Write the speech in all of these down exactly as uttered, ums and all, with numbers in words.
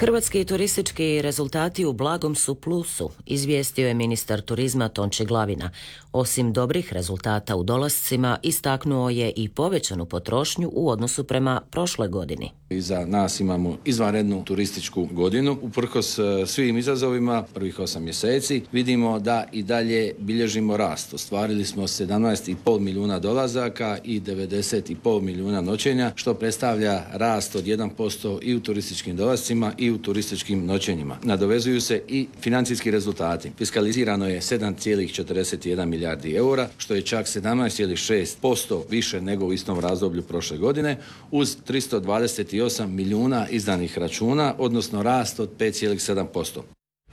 Hrvatski turistički rezultati u blagom su plusu, izvijestio je ministar turizma Tonči Glavina. Osim dobrih rezultata u dolascima, istaknuo je i povećanu potrošnju u odnosu prema prošloj godini. Iza nas imamo izvanrednu turističku godinu. Uprkos svim izazovima prvih osam mjeseci vidimo da i dalje bilježimo rast. Ostvarili smo sedamnaest i pol milijuna dolazaka i devedeset i pol milijuna noćenja, što predstavlja rast od jedan posto i u turističkim dolascima i u turističkim noćenjima. Nadovezuju se i financijski rezultati. Fiskalizirano je sedam zarez četrdeset jedan milijardi eura, što je čak sedamnaest zarez šest posto više nego u istom razdoblju prošle godine, uz tristo dvadeset osam milijuna izdanih računa, odnosno rast od pet zarez sedam posto.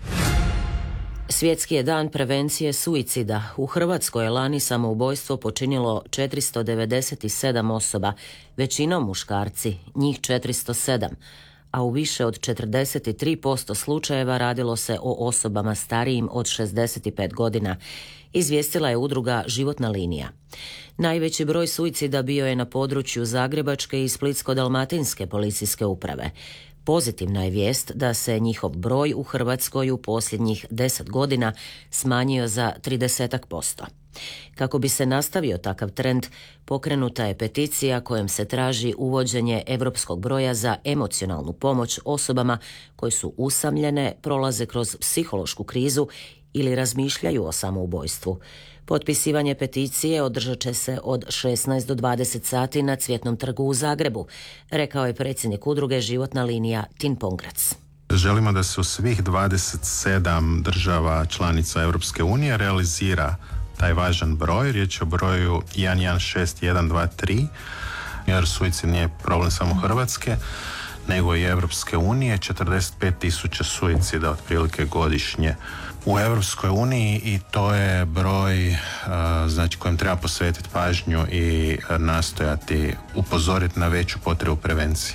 Svjetski je dan prevencije suicida. U Hrvatskoj je lani samoubojstvo počinilo četiristo devedeset sedam osoba, većinom muškarci, njih četiristo sedam, a u više od četrdeset tri posto slučajeva radilo se o osobama starijim od šezdeset pet godina, izvijestila je udruga Životna linija. Najveći broj suicida bio je na području Zagrebačke i Splitsko-dalmatinske policijske uprave. Pozitivna je vijest da se njihov broj u Hrvatskoj u posljednjih deset godina smanjio za trideset posto. Kako bi se nastavio takav trend, pokrenuta je peticija kojom se traži uvođenje europskog broja za emocionalnu pomoć osobama koje su usamljene, prolaze kroz psihološku krizu ili razmišljaju o samoubojstvu. Potpisivanje peticije održat će se od šesnaest do dvadeset sati na Cvjetnom trgu u Zagrebu, rekao je predsjednik udruge Životna linija Tin Pongrac. Želimo da se u svih dvadeset sedam država članica Europske unije realizira taj važan broj. Riječ je o broju jedan jedan šest jedan dva tri, jer suicid nije problem samo Hrvatske, nego i Europske unije. četrdeset pet tisuća suicida otprilike godišnje u Europskoj uniji i to je broj znači, kojem treba posvetiti pažnju i nastojati upozoriti na veću potrebu prevencije.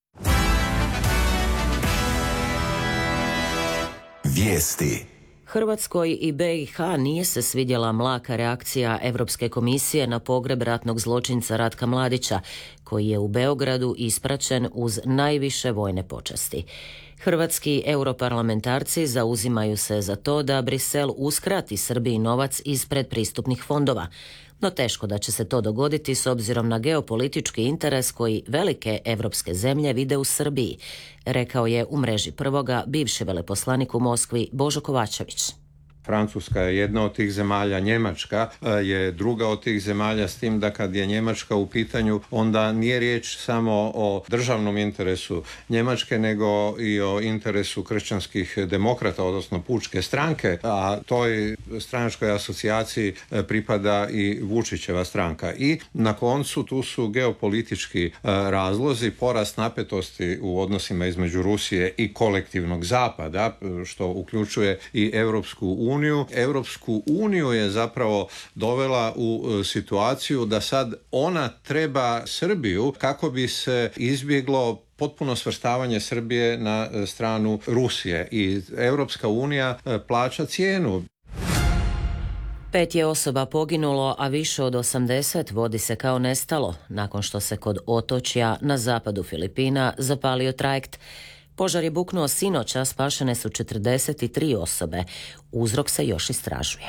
Vijesti. Hrvatskoj i B i H nije se svidjela mlaka reakcija Europske komisije na pogreb ratnog zločinca Ratka Mladića, koji je u Beogradu ispraćen uz najviše vojne počasti. Hrvatski europarlamentarci zauzimaju se za to da Brisel uskrati Srbiji novac iz predpristupnih fondova, no teško da će se to dogoditi s obzirom na geopolitički interes koji velike evropske zemlje vide u Srbiji, rekao je u mreži prvoga bivši veleposlanik u Moskvi Božo Kovačević. Francuska je jedna od tih zemalja, Njemačka je druga od tih zemalja, s tim da kad je Njemačka u pitanju, onda nije riječ samo o državnom interesu Njemačke, nego i o interesu kršćanskih demokrata, odnosno pučke stranke, a toj stranačkoj asocijaciji pripada i Vučićeva stranka. I na koncu tu su geopolitički razlozi, porast napetosti u odnosima između Rusije i kolektivnog zapada, što uključuje i Europsku uniju. Uniju. Europsku uniju je zapravo dovela u situaciju da sad ona treba Srbiju kako bi se izbjeglo potpuno svrstavanje Srbije na stranu Rusije i Europska unija plaća cijenu. Pet je osoba poginulo, a više od osamdeset vodi se kao nestalo nakon što se kod otočja na zapadu Filipina zapalio trajekt. Požar je buknuo sinoć, a spašene su četrdeset tri osobe. Uzrok se još istražuje.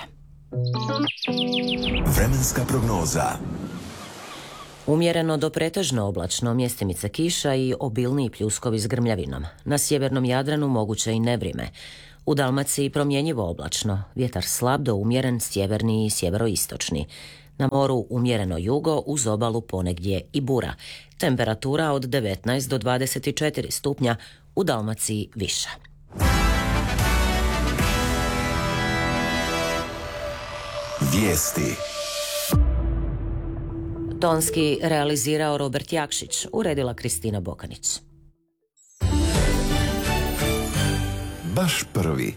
Vremenska prognoza. Umjereno do pretežno oblačno, mjestimice kiša i obilniji pljuskovi s grmljavinom. Na sjevernom Jadranu moguće i nevrijeme. U Dalmaciji promjenjivo oblačno, vjetar slab do umjeren sjeverni i sjeveroistočni. Na moru umjereno jugo, uz obalu ponegdje i bura. Temperatura od devetnaest do dvadeset četiri stupnja, u Dalmaciji više. Vijesti. Tonski realizirao Robert Jakšić, uredila Kristina Bokanić. Baš prvi.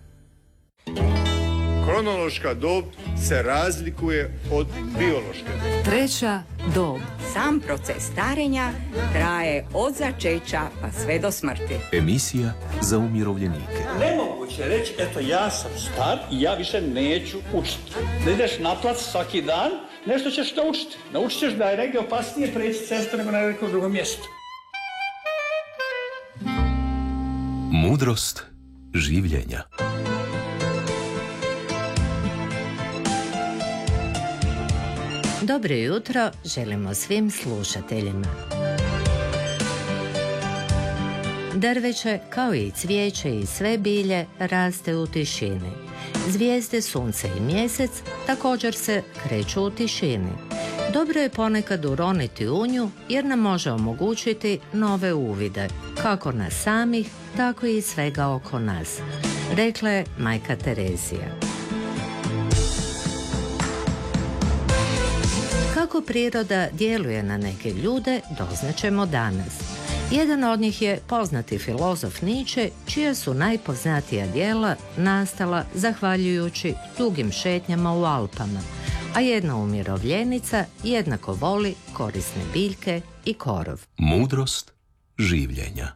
Kronološka dob se razlikuje od biološke. Treća dob. Sam proces starenja traje od začeća pa sve do smrti. Emisija za umirovljenike. Nemoguće reći, eto ja sam star i ja više neću učiti. Da ideš na plac svaki dan, nešto ćeš naučiti. Naučit ćeš da je negdje opasnije preći cestu nego na nekom drugom mjestu. Mudrost življenja. Dobro jutro želimo svim slušateljima. Drveće, kao i cvijeće i sve bilje, raste u tišini. Zvijezde, sunce i mjesec također se kreću u tišini. Dobro je ponekad uroniti u nju jer nam može omogućiti nove uvide, kako nas samih, tako i svega oko nas, rekla je majka Terezija. Kako priroda djeluje na neke ljude, doznaćemo danas. Jedan od njih je poznati filozof Nietzsche, čija su najpoznatija djela nastala zahvaljujući dugim šetnjama u Alpama, a jedna umirovljenica jednako voli korisne biljke i korov. Mudrost življenja.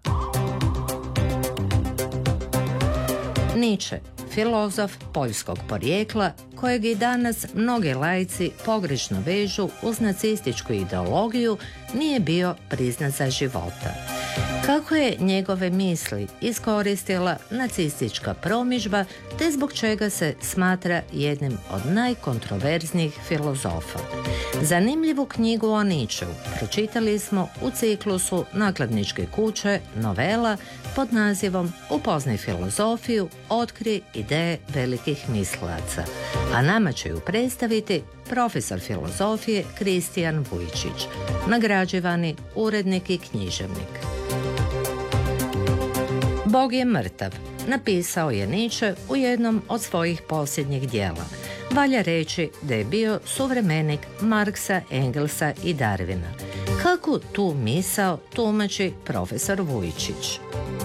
Nietzsche, filozof poljskog porijekla, kojeg i danas mnogi laici pogrešno vežu uz nacističku ideologiju, nije bio priznat za života. Kako je njegove misli iskoristila nacistička promidžba, te zbog čega se smatra jednim od najkontroverznijih filozofa. Zanimljivu knjigu o Nietzscheu pročitali smo u ciklusu nakladničke kuće novela pod nazivom Upoznaj filozofiju, otkri ideje velikih mislilaca, a nama će ju predstaviti profesor filozofije Kristijan Vujčić, nagrađivani urednik i književnik. Bog je mrtav, napisao je Nietzsche u jednom od svojih posljednjih djela. Valja reći da je bio suvremenik Marksa, Engelsa i Darwina. Kako tu misao tumači profesor Vujčić?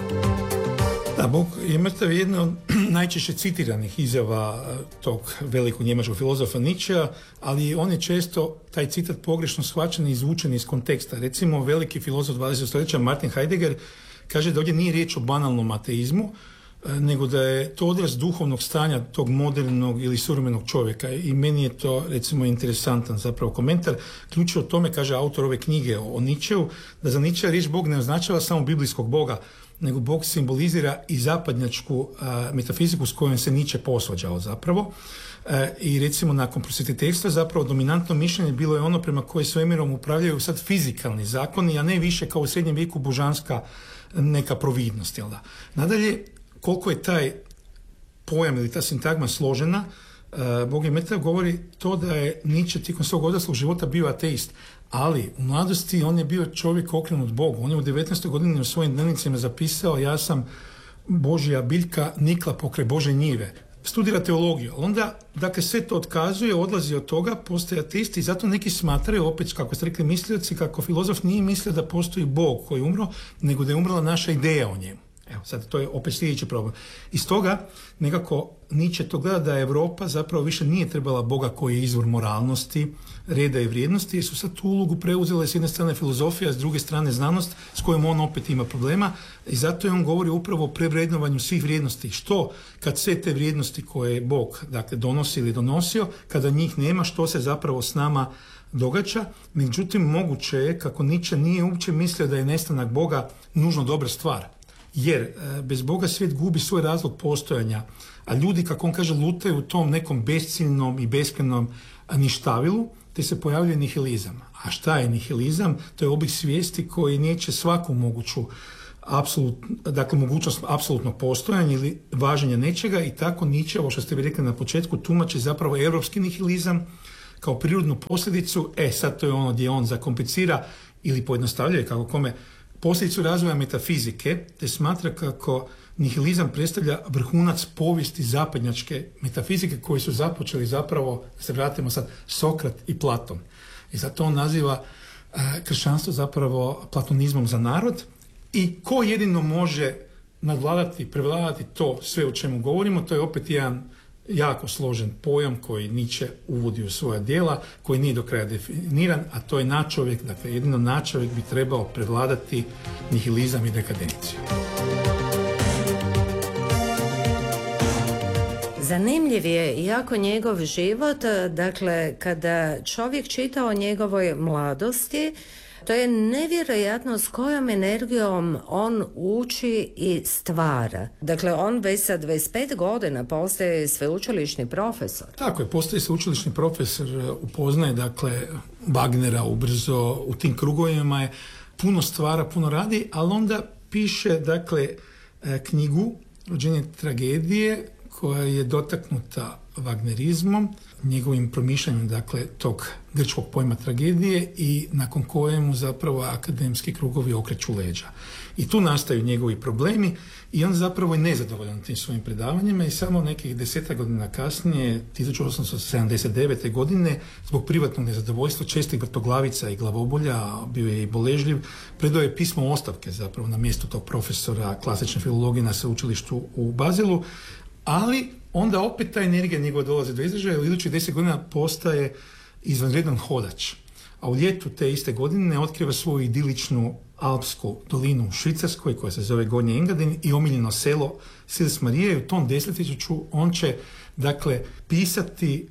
Da, Bog je mrtav je jedna od najčešće citiranih izjava tog velikog njemačkog filozofa Nietzschea, ali on je često taj citat pogrešno shvaćen i izvučen iz konteksta. Recimo, veliki filozof dvadesetog stoljeća Martin Heidegger kaže da ovdje nije riječ o banalnom ateizmu, nego da je to odraz duhovnog stanja tog modernog ili suvremenog čovjeka. I meni je to, recimo, interesantan zapravo komentar. Ključ o tome, kaže autor ove knjige o Nietzscheu, da za Nietzschea riječ Bog ne označava samo biblijskog Boga, nego Bog simbolizira i zapadnjačku a, metafiziku s kojom se Nietzsche posvađao zapravo. E, I recimo nakon prosvjetiteljstva zapravo dominantno mišljenje bilo je ono prema koje svemirom upravljaju sad fizikalni zakoni, a ne više kao u srednjem vijeku božanska neka providnost. Jel da? Nadalje, koliko je taj pojam ili ta sintagma složena, uh, Bog je mrtav govori to da je Nietzsche tijekom svog odraslog života bio ateist, ali u mladosti on je bio čovjek okrenut Bogu. On je u devetnaestoj godini u svojim dnevnicima zapisao: ja sam Božja biljka nikla pokraj Bože njive. Studira teologiju. Onda, dakle, sve to otkazuje, odlazi od toga, postaje ateist i zato neki smatraju, opet, kako ste rekli mislioci, kako filozof nije mislio da postoji Bog koji je umro, nego da je umrla naša ideja o njemu. Evo, sad to je opet sljedeći problem. I stoga nekako Nietzsche to gleda da Europa zapravo više nije trebala Boga koji je izvor moralnosti, reda i vrijednosti, jer su sad tu ulogu preuzele s jedne strane filozofija, s druge strane znanost, s kojom on opet ima problema, i zato je on govori upravo o prevrednovanju svih vrijednosti. Što kad sve te vrijednosti koje je Bog, dakle, donosi ili donosio, kada njih nema, što se zapravo s nama događa. Međutim, moguće je, kako Nietzsche nije uopće mislio da je nestanak Boga nužno dobra stvar. Jer e, bez Boga svijet gubi svoj razlog postojanja, a ljudi, kako on kaže, lutaju u tom nekom besciljnom i beskrajnom ništavilu, te se pojavljuje nihilizam. A šta je nihilizam? To je oblik svijesti koji neće svaku moguću apsolut, dakle, mogućnost apsolutnog postojanja ili važenja nečega, i tako Nietzsche, ovo što ste vi rekli na početku, tumači zapravo europski nihilizam kao prirodnu posljedicu. E, sad to je ono gdje on zakomplicira ili pojednostavljuje, kako kome, posljedicu razvoja metafizike, te smatra kako nihilizam predstavlja vrhunac povijesti zapadnjačke metafizike koji su započeli zapravo, da se vratimo sad, Sokrat i Platon. I zato on naziva uh, kršćanstvo zapravo platonizmom za narod, i ko jedino može nadvladati, prevladati to sve o čemu govorimo, to je opet jedan jako složen pojam koji Nietzsche uvodi u svoja djela, koji nije do kraja definiran, a to je nadčovjek. Dakle, jedino nadčovjek bi trebao prevladati nihilizam i dekadenciju. Zanimljiv je jako njegov život. Dakle, kada čovjek čita o njegovoj mladosti, To je nevjerojatno s kojom energijom on uči i stvara. Dakle, on već sa dvadeset pet godina postaje sveučilišni profesor. Tako je, postaje sveučilišni profesor, upoznaje dakle Wagnera ubrzo u tim krugovima, je puno stvara, puno radi, ali onda piše dakle knjigu Rođenje tragedije koja je dotaknuta Wagnerizmom, njegovim promišljanjem dakle tog grčkog pojma tragedije i nakon kojemu zapravo akademski krugovi okreću leđa. I tu nastaju njegovi problemi i on zapravo je nezadovoljan tim svojim predavanjima i samo nekih deseta godina kasnije, tisuću osamsto sedamdeset devete. godine, zbog privatnog nezadovoljstva, čestih vrtoglavica i glavobolja, bio je i boležljiv, predao je pismo ostavke zapravo na mjestu tog profesora klasične filologije na sveučilištu u Baselu, ali onda opet ta energija njegova dolazi do izražaja, u idućih deset godina postaje izvanredan hodač. A u ljetu te iste godine otkriva svoju idiličnu alpsku dolinu u Švicarskoj koja se zove Gornji Engadin i omiljeno selo Sils Marije. U tom desetljeću on će dakle pisati,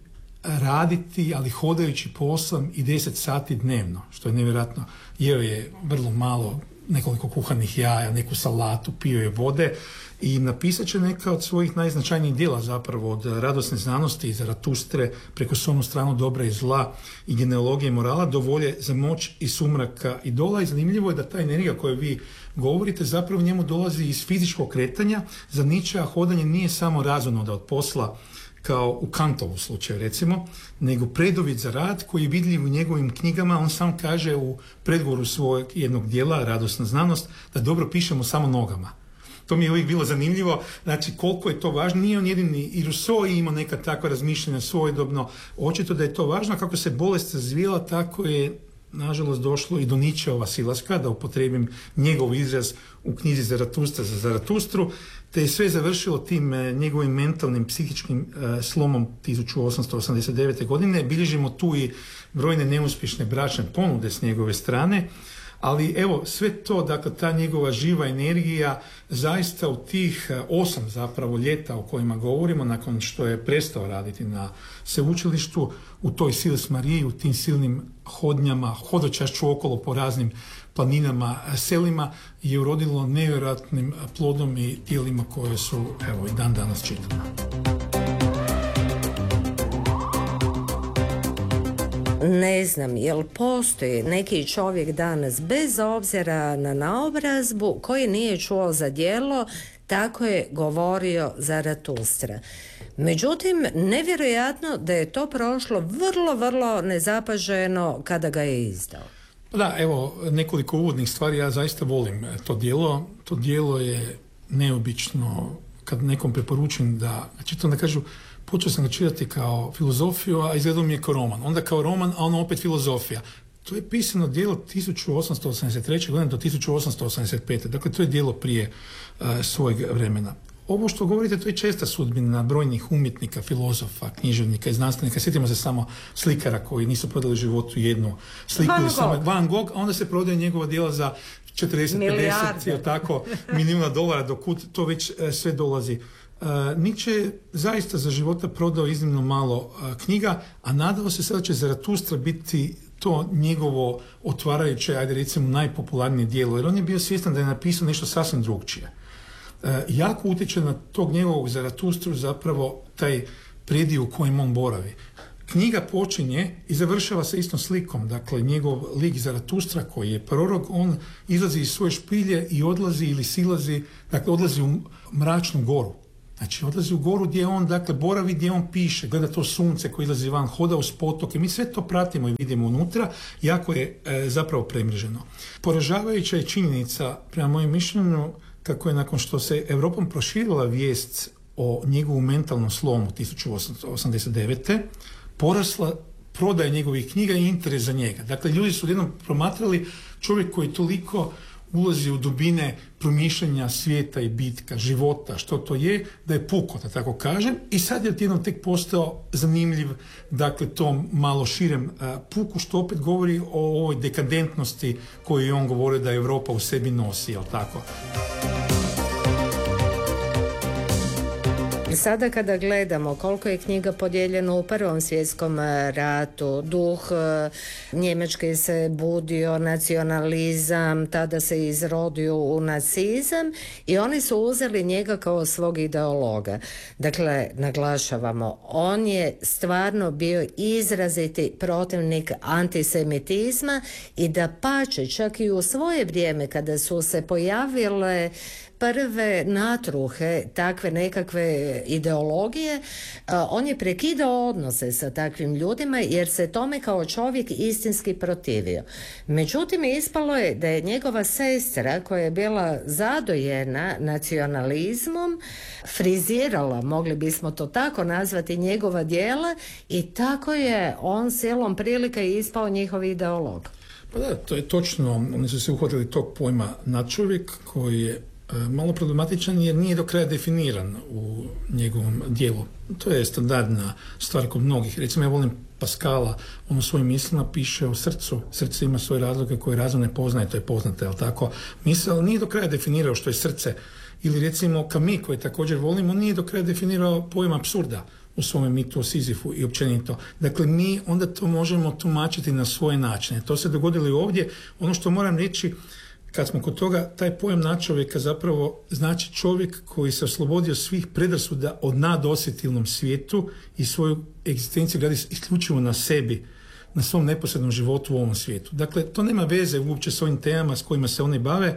raditi, ali hodajući po osam i deset sati dnevno, što je nevjerojatno. Jeo je vrlo malo, nekoliko kuhanih jaja, neku salatu, pio je vode i napisat će neka od svojih najznačajnijih djela zapravo, od radosne znanosti i Zaratustre preko Somnu stranu dobra i zla i genealogije morala do volje za moć i sumraka idola. I zanimljivo je da ta energija koju vi govorite zapravo njemu dolazi iz fizičkog kretanja. Za Nietzschea hodanje nije samo razonoda od posla kao u Kantovu slučaju recimo, nego preduvjet za rad koji je vidljiv u njegovim knjigama. On sam kaže u predgovoru svojeg jednog dijela, Radosna znanost, da dobro pišemo samo nogama. To mi je uvijek bilo zanimljivo, znači koliko je to važno. Nije on jedini, i Rousseau je imao neka takva razmišljanja svojedobno. Očito da je to važno, kako se bolest razvijela, tako je nažalost došlo i do Nietzscheova silaska, da upotrijebim njegov izraz u knjizi Zaratustra za Zaratustru, te je sve završilo tim e, njegovim mentalnim, psihičkim e, slomom tisuću osamsto osamdeset devete. godine. Bilježimo tu i brojne neuspješne bračne ponude s njegove strane, ali evo, sve to, dakle, ta njegova živa energija zaista u tih osam zapravo ljeta o kojima govorimo, nakon što je prestao raditi na sveučilištu, u toj Sils Mariji, u tim silnim hodnjama, hodočašću okolo po raznim planinama, selima, je urodilo nevjerojatnim plodom i tijelima koje su, evo, i dan danas čitamo. Ne znam, jel postoji neki čovjek danas, bez obzira na naobrazbu, koji nije čuo za djelo Tako je govorio Zaratustra. Međutim, nevjerojatno da je to prošlo vrlo, vrlo nezapaženo kada ga je izdao. Da, evo, nekoliko uvodnih stvari. Ja zaista volim to djelo. To djelo je neobično. Kad nekom preporučim da, znači to da kažu, počeo sam ga čitati kao filozofiju, a izgledao mi je kao roman. Onda kao roman, a ono opet filozofija. To je pisano djelo tisuću osamsto osamdeset treće. godine do tisuću osamsto osamdeset pete. Dakle, to je djelo prije uh, svojeg vremena. Ovo što govorite, to je česta sudbina brojnih umjetnika, filozofa, književnika i znanstvenika. Sjetimo se samo slikara koji nisu prodali životu jednu sliku. Van Gogh. Samo Van Gogh, a onda se prodaje njegova djela za četrdeset pedeset tako, milijuna dolara, dokud to već e, sve dolazi. Uh, Nietzsche je zaista za života prodao iznimno malo uh, knjiga, a nadao se sada će Zaratustra biti to njegovo otvarajuće, ajde recimo, najpopularnije djelo, jer on je bio svjestan da je napisao nešto sasvim drugčije. Uh, jako utječe na tog njegovog Zaratustru zapravo taj prediju u kojem on boravi. Knjiga počinje i završava sa istom slikom. Dakle, njegov lik Zaratustra koji je prorok, on izlazi iz svoje špilje i odlazi ili silazi, dakle odlazi u mračnu goru. Znači, odlazi u goru gdje on, dakle, boravi, gdje on piše, gleda to sunce koje izlazi van, hoda uz potoke. Mi sve to pratimo i vidimo unutra, jako je e, zapravo premreženo. Poražavajuća je činjenica, prema mojem mišljenju, kako je nakon što se Europom proširila vijest o njegovom mentalnom slomu tisuću osamsto osamdeset devete. porasla prodaja njegovih knjiga i interes za njega. Dakle, ljudi su jednom promatrali čovjek koji toliko ulazi u dubine promišljanja svijeta i bitka, života, što to je, da je puko, da tako kažem, i sad je odjednom tek postao zanimljiv, dakle, tom malo širem a, puku, što opet govori o ovoj dekadentnosti koju je on govorio da Europa u sebi nosi, jel tako? Sada kada gledamo koliko je knjiga podijeljena u Prvom svjetskom ratu, duh Njemačke se budio, nacionalizam, tada se izrodio u nacizam i oni su uzeli njega kao svog ideologa. Dakle, naglašavamo, on je stvarno bio izraziti protivnik antisemitizma i da pače čak i u svoje vrijeme kada su se pojavile prve natruhe takve nekakve ideologije, on je prekidao odnose sa takvim ljudima jer se tome kao čovjek istinski protivio. Međutim, ispalo je da je njegova sestra, koja je bila zadojena nacionalizmom, frizirala, mogli bismo to tako nazvati, njegova djela i tako je on silom prilika ispao njihov ideolog. Pa da, to je točno. Oni su se uhvatili tog pojma nadčovjek koji je malo problematičan jer nije do kraja definiran u njegovom dijelu. To je standardna stvar kod mnogih. Recimo, ja volim Pascala, on u svojim mislima piše o srcu. Srce ima svoje razloge koje razum ne poznaje, to je poznato, jel tako? Misl, ali nije do kraja definirao što je srce. Ili recimo Camus, koji također volimo, nije do kraja definirao pojam apsurda u svome mitu o Sizifu i općenito. Dakle, mi onda to možemo tumačiti na svoje načine. To se dogodilo i ovdje. Ono što moram reći, kad smo kod toga, taj pojam nadčovjeka zapravo znači čovjek koji se oslobodio svih predrasuda o nadosjetilnom svijetu i svoju egzistenciju gradi isključivo na sebi, na svom neposrednom životu u ovom svijetu. Dakle, to nema veze uopće s ovim temama s kojima se oni bave,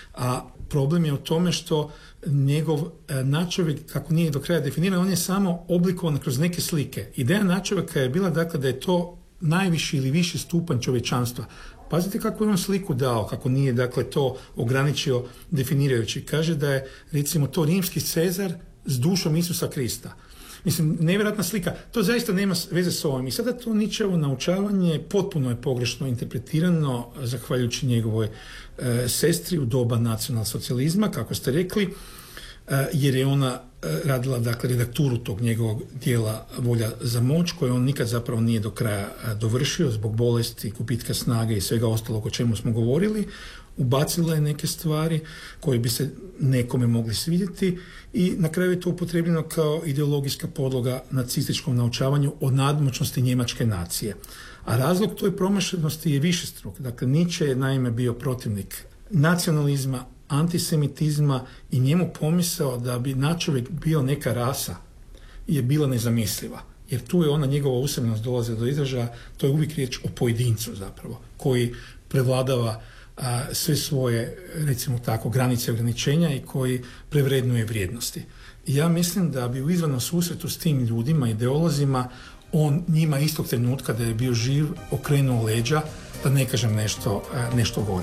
a problem je u tome što njegov nadčovjek, kako nije do kraja definiran, on je samo oblikovan kroz neke slike. Ideja nadčovjeka je bila, dakle, da je to najviši ili viši stupanj čovječanstva. Pazite kako je on sliku dao, kako nije, dakle, to ograničio definirajući. Kaže da je, recimo, to rimski Cezar s dušom Isusa Krista. Mislim, nevjerojatna slika. To zaista nema veze s ovim. I sada to Nietzscheovo naučavanje potpuno je pogrešno interpretirano zahvaljujući njegovoj e, sestri u doba nacionalsocijalizma, kako ste rekli, e, jer je ona radila, dakle, redakturu tog njegovog dijela Volja za moć, koje on nikad zapravo nije do kraja dovršio zbog bolesti, gubitka snage i svega ostalog o čemu smo govorili. Ubacila je neke stvari koje bi se nekome mogli svidjeti i na kraju je to upotrebljeno kao ideologijska podloga nacističkom naučavanju o nadmoćnosti njemačke nacije. A razlog toj promašenosti je višestruk. Dakle, Nietzsche je naime bio protivnik nacionalizma, antisemitizma i njemu pomisao da bi nadčovjek bio neka rasa je bila nezamisliva. Jer tu je ona njegova usamljenost dolaze do izražaja, to je uvijek riječ o pojedincu zapravo, koji prevladava a, sve svoje, recimo tako, granice ograničenja i koji prevrednuje vrijednosti. I ja mislim da bi u izvornom susretu s tim ljudima, ideolozima, on njima istog trenutka da je bio živ okrenuo leđa, da ne kažem nešto, a, nešto gore.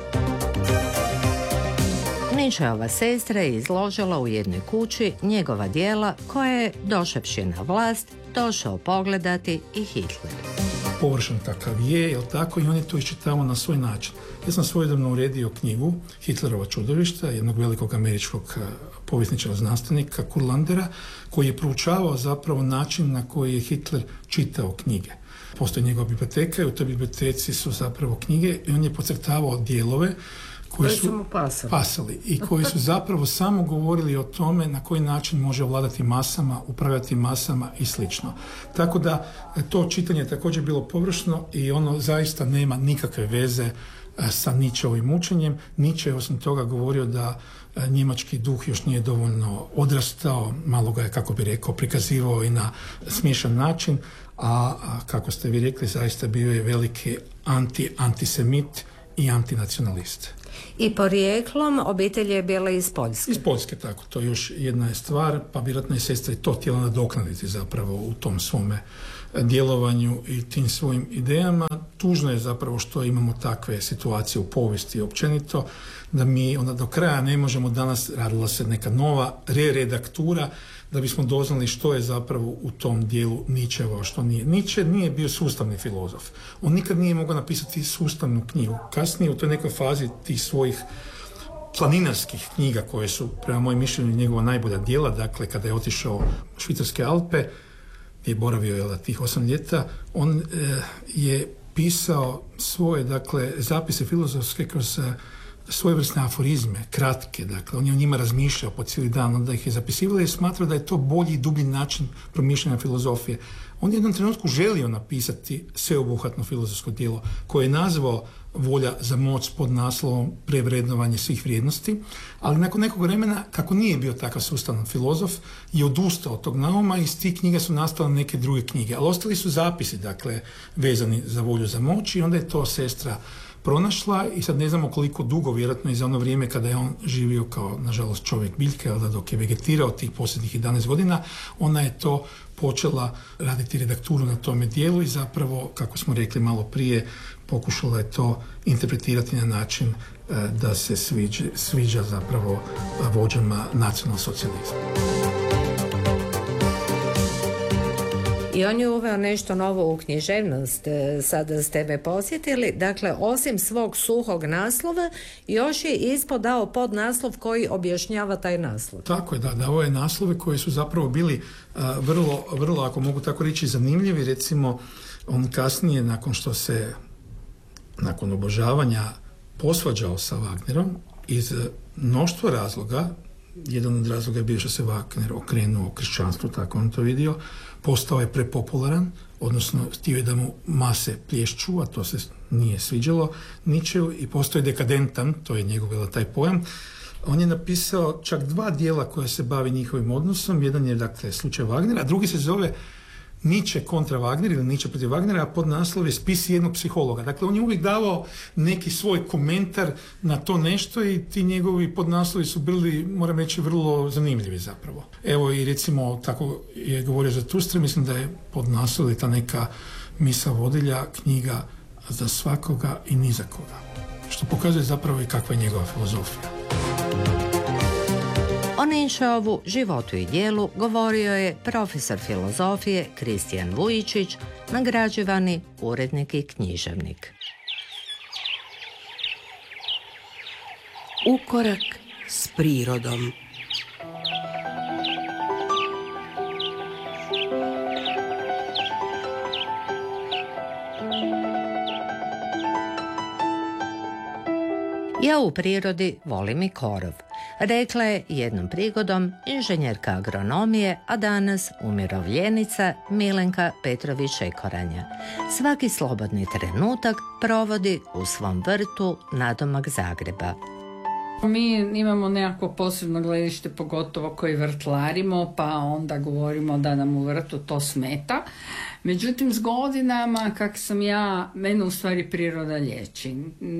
Nietzscheova sestra je izložila u jednoj kući njegova djela koje je, došavši na vlast, došao pogledati i Hitler. Površan takav je, jel tako, i on je to iščitavao na svoj način. Ja sam svojedobno uredio knjigu Hitlerova čudovišta, jednog velikog američkog povjesničara znanstvenika Kurlandera, koji je proučavao zapravo način na koji je Hitler čitao knjige. Postoji njegova biblioteka i u toj biblioteci su zapravo knjige i on je podcrtavao dijelove koji su, su pasali. pasali i koji su zapravo samo govorili o tome na koji način može vladati masama, upravljati masama i slično. Tako da to čitanje je također bilo površno i ono zaista nema nikakve veze sa Nietzscheovim učenjem. Nietzsche je osim toga govorio da njemački duh još nije dovoljno odrastao, malo ga je, kako bi rekao, prikazivao i na smiješan način, a kako ste vi rekli, zaista bio je veliki anti-antisemit i antinacionalist. I porijeklom obitelj je bila iz Poljske. Iz Poljske, tako. To je još jedna je stvar, pa vjerojatno je sestra to htjela nadoknaditi zapravo u tom svome djelovanju i tim svojim idejama. Tužno je zapravo što imamo takve situacije u povijesti općenito, da mi onda do kraja ne možemo, danas radila se neka nova re-redaktura da bismo doznali što je zapravo u tom dijelu Nietzscheova, a što nije. Nietzsche nije bio sustavni filozof. On nikad nije mogao napisati sustavnu knjigu. Kasnije u toj nekoj fazi tih svojih planinarskih knjiga koje su, prema mojem mišljenju, njegova najbolja djela, dakle kada je otišao u Švicarske Alpe, gdje je boravio jel, tih osam ljeta, on e, je pisao svoje, dakle, zapise filozofske kroz e, svojevrsne aforizme, kratke, dakle, on je o njima razmišljao po cijeli dan, onda ih je zapisivao i smatrao da je to bolji i dublji način promišljanja filozofije. On je u jednom trenutku želio napisati sveobuhvatno filozofsko djelo koje je nazvao Volja za moć pod naslovom Prevrednovanje svih vrijednosti, ali nakon nekog vremena, kako nije bio takav sustavan filozof, je odustao od tog nauma i iz tih knjiga su nastale neke druge knjige, ali ostali su zapisi, dakle, vezani za volju za moć i onda je to sestra pronašla i sad ne znamo koliko dugo, vjerojatno i za ono vrijeme kada je on živio kao, nažalost, čovjek biljke, ali dok je vegetirao tih posljednjih jedanaest godina, ona je to počela raditi redakturu na tome dijelu i zapravo, kako smo rekli malo prije, pokušala je to interpretirati na način e, da se sviđa, sviđa zapravo vođama nacionalsocijalizma. I on je uveo nešto novo u književnost, sada ste me posjetili. Dakle, osim svog suhog naslova, još je ispod dao podnaslov koji objašnjava taj naslov. Tako je, da, dao je naslove koji su zapravo bili uh, vrlo, vrlo, ako mogu tako reći, zanimljivi. Recimo, on kasnije, nakon što se, nakon obožavanja posvađao sa Wagnerom, iz mnoštva razloga, jedan od razloga je bio što se Wagner okrenuo kršćanstvu, tako on to vidio, postao je prepopularan, odnosno htio je da mu mase plješću, a to se nije sviđalo Nietzscheu, i postao je dekadentan, to je njegov taj pojam. On je napisao čak dva dijela koja se bavi njihovim odnosom, jedan je, dakle, slučaj Wagnera, a drugi se zove Nietzsche kontra Wagner ili Nietzsche protiv Wagnera, a pod naslov je Spisi jednog psihologa. Dakle, on je uvijek davao neki svoj komentar na to nešto i ti njegovi podnaslovi su bili, moram reći, vrlo zanimljivi zapravo. Evo i recimo, tako je govorio Zaratustra, mislim da je podnaslov ili ta neka misa vodilja knjiga za svakoga i ni za koga. Što pokazuje zapravo i kakva je njegova filozofija. O Nietzscheovu životu i djelu govorio je profesor filozofije Kristijan Vujičić, nagrađivani urednik i književnik. Ukorak s prirodom. Ja u prirodi volim i korov, rekla je jednom prigodom inženjerka agronomije, a danas umirovljenica Milenka Petrović-Šekoranja. Svaki slobodni trenutak provodi u svom vrtu nadomak Zagreba. Mi imamo nekako posebno gledište, pogotovo koji vrtlarimo, pa onda govorimo da nam u vrtu to smeta. Međutim, s godinama, kak sam ja, mene u stvari priroda liječi.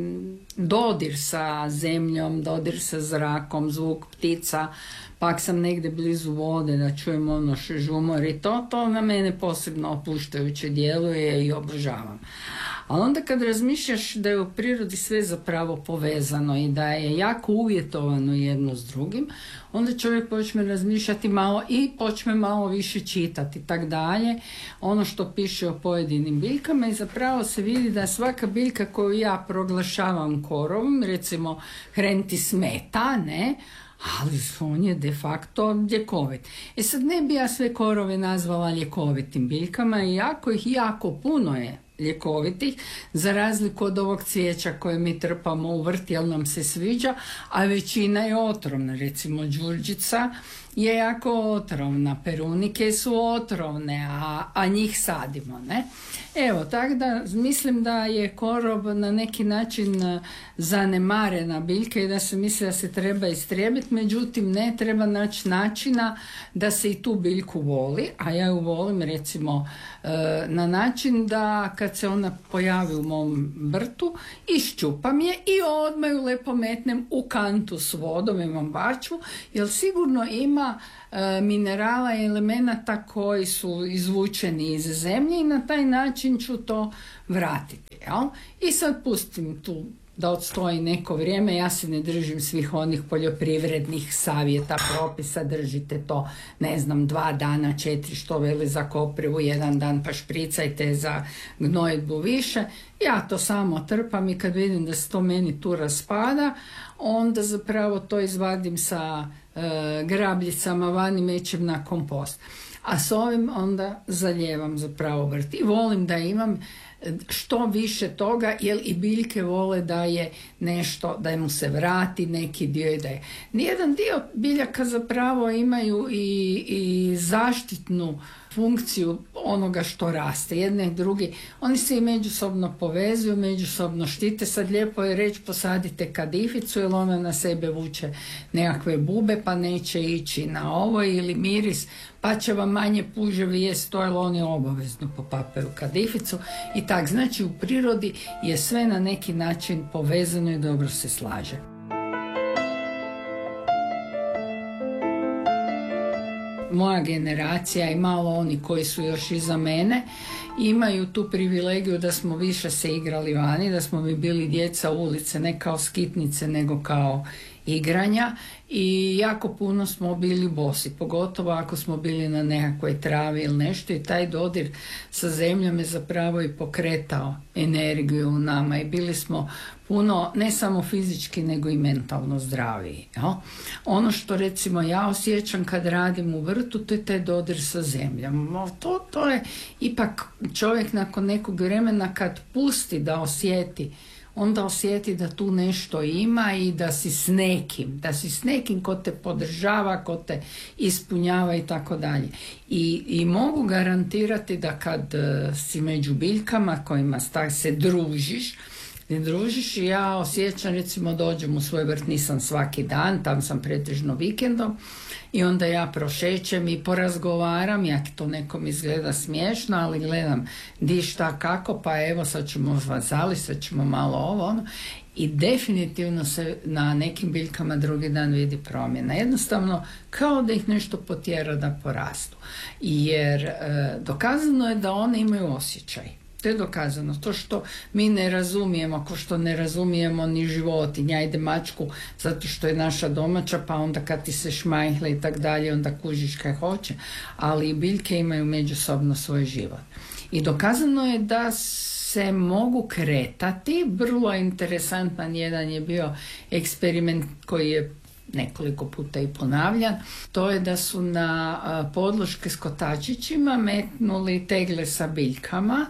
Dodir sa zemljom, dodir sa zrakom, zvuk ptica, pak sam negdje blizu vode da čujem ono žumor i to, to na mene posebno opuštajuće djeluje i obožavam. Ali onda kad razmišljaš da je u prirodi sve zapravo povezano i da je jako uvjetovano jedno s drugim, onda čovjek počne razmišljati malo i počne malo više čitati i tak dalje, ono što piše o pojedinim biljkama, i zapravo se vidi da svaka biljka koju ja proglašavam korovom, recimo hren ti smeta, ne, ali on je de facto ljekovit. E sad, ne bi ja sve korove nazvala ljekovitim biljkama, iako ih jako puno je ljekovitih, za razliku od ovog cvijeća koje mi trpamo u vrt, jer nam se sviđa, a većina je otrovna. Recimo đurđica je jako otrovna, perunike su otrovne, a, a njih sadimo, ne? Evo, tako da mislim da je korov na neki način zanemarena biljka i da se misli da se treba istrijebiti, međutim ne, treba naći načina da se i tu biljku voli, a ja ju volim recimo na način da kad se ona pojavi u mom vrtu, iščupam je i odmah ju lepo metnem u kantu s vodom, imam bačvu, jer sigurno ima minerala i elemenata koji su izvučeni iz zemlje i na taj način ću to vratiti. Jel? I sad pustim tu da odstoji neko vrijeme, ja se ne držim svih onih poljoprivrednih savjeta, propisa, držite to, ne znam, dva dana, četiri, što veli za koprivu, jedan dan pa špricajte za gnojidbu više. Ja to samo trpam i kad vidim da se to meni tu raspada, onda zapravo to izvadim sa e, grabljicama van i mećem na kompost. A s ovim onda zaljevam zapravo vrt. I volim da imam što više toga, jer i biljke vole da je nešto, da mu se vrati neki dio i da je. Nijedan dio biljaka zapravo imaju i, i zaštitnu funkciju onoga što raste, jedne i drugi. Oni se i međusobno povezuju, međusobno štite. Sad lijepo je reći posadite kadificu jer ona na sebe vuče nekakve bube pa neće ići na ovo, ili miris pa će vam manje puževi jest to, jer oni obavezno popapaju kadificu i tak. Znači u prirodi je sve na neki način povezano i dobro se slaže. Moja generacija i malo oni koji su još iza mene imaju tu privilegiju da smo više se igrali vani, da smo mi bili djeca ulice, ne kao skitnice nego kao igranja, i jako puno smo bili bosi, pogotovo ako smo bili na nekakvoj travi ili nešto, i taj dodir sa zemljom je zapravo i pokretao energiju u nama i bili smo puno, ne samo fizički nego i mentalno zdraviji. Jel? Ono što recimo ja osjećam kad radim u vrtu, to je taj dodir sa zemljom. To, to je ipak čovjek nakon nekog vremena kad pusti da osjeti, onda osjeti da tu nešto ima i da si s nekim, da si s nekim ko te podržava, ko te ispunjava i tako dalje. I, i mogu garantirati da kad uh, si među biljkama kojima se družiš, ne družiš, i ja osjećam, recimo dođem u svoj vrt, nisam svaki dan, tam sam pretežno vikendom, i onda ja prošećem i porazgovaram, jak to nekom izgleda smiješno, ali gledam di šta kako, pa evo sad ćemo vazali, sad ćemo malo ovo, ono. I definitivno se na nekim biljkama drugi dan vidi promjena. Jednostavno kao da ih nešto potjera da porastu. Jer e, dokazano je da one imaju osjećaj. To je dokazano. To što mi ne razumijemo, ko što ne razumijemo ni životinja, ajde mačku zato što je naša domaća, pa onda kad ti se šmajhle i tak dalje, onda kužiš kaj hoće, ali i biljke imaju međusobno svoj život. I dokazano je da se mogu kretati. Vrlo interesantan jedan je bio eksperiment koji je nekoliko puta i ponavljan. To je da su na podloške s kotačićima metnuli tegle sa biljkama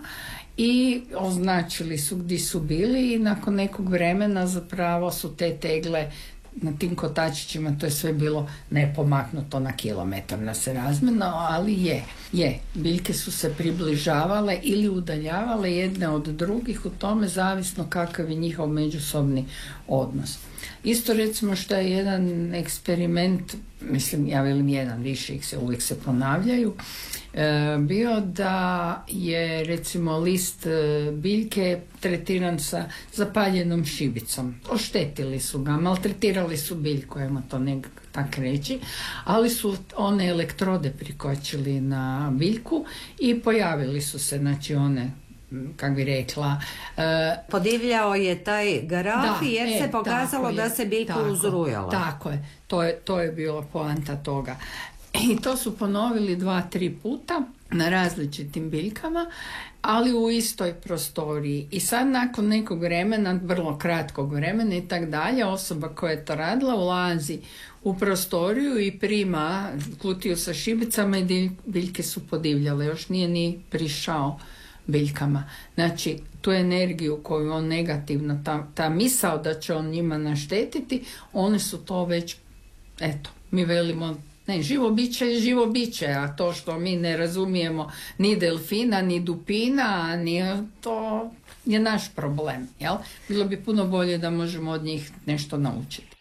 i označili su gdje su bili, i nakon nekog vremena zapravo su te tegle na tim kotačićima, to je sve bilo nepomaknuto na kilometar na se razmjerno, ali je, je. Biljke su se približavale ili udaljavale jedne od drugih, u tome zavisno kakav je njihov međusobni odnos. Isto recimo što je jedan eksperiment, mislim, ja velim jedan, više ih se uvijek se ponavljaju, e, bio da je recimo list biljke tretiran sa zapaljenom šibicom. Oštetili su ga, maltretirali su biljku, ajmo to nekako tak reći, ali su one elektrode prikočili na biljku i pojavili su se, znači one, kako bi rekla... Uh, Podivljao je taj graf da, jer e, se pokazalo da se biljka tako, uzrujala. Tako je, to je, to je bila poanta toga. I to su ponovili dva, tri puta na različitim biljkama, ali u istoj prostoriji. I sad nakon nekog vremena, vrlo kratkog vremena i tak dalje, osoba koja je to radila ulazi u prostoriju i prima kutiju sa šibicama i biljke su podivljale. Još nije ni prišao biljkama. Znači, tu energiju koju on negativno, ta, ta misao da će on njima naštetiti, one su to već, eto, mi velimo, ne, živo biće je živo biće, a to što mi ne razumijemo ni delfina, ni dupina, ni to je naš problem, jel? Bilo bi puno bolje da možemo od njih nešto naučiti.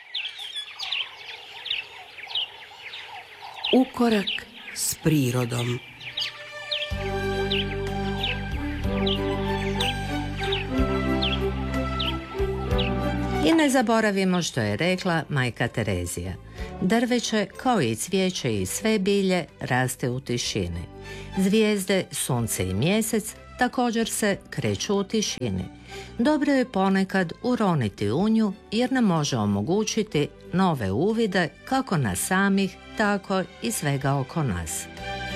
Ukorak s prirodom. I ne zaboravimo što je rekla majka Terezija. Drveće, kao i cvijeće i sve bilje, raste u tišini. Zvijezde, sunce i mjesec također se kreću u tišini. Dobro je ponekad uroniti u nju jer nam može omogućiti nove uvide kako nas samih, tako i svega oko nas.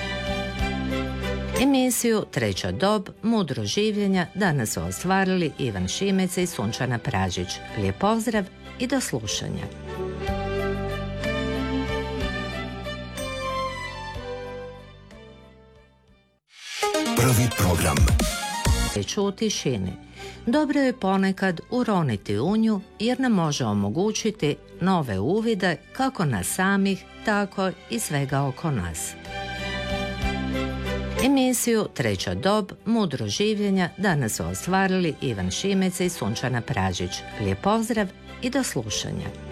Emisiju Treća dob, mudro življenja danas su ostvarili Ivan Šimec i Sunčana Pražić. Lijep pozdrav i do slušanja. Prvi program. Već u tišini. Dobro je ponekad uroniti u nju jer nam može omogućiti nove uvide kako nas samih, tako i svega oko nas. Emisiju Treća dob, mudro življenja danas su ostvarili Ivan Šimec i Sunčana Pražić. Lijep pozdrav i do slušanja.